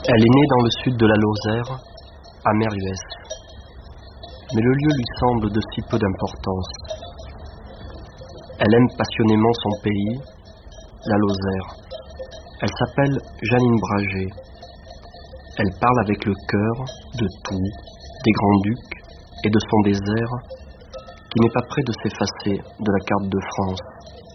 Elle est née dans le sud de la Lozère, à Merhues. Mais le lieu lui semble de si peu d'importance. Elle aime passionnément son pays, la Lozère. Elle s'appelle Jeannine Brager. Elle parle avec le cœur de tout, des grands-ducs et de son désert, qui n'est pas près de s'effacer de la carte de France.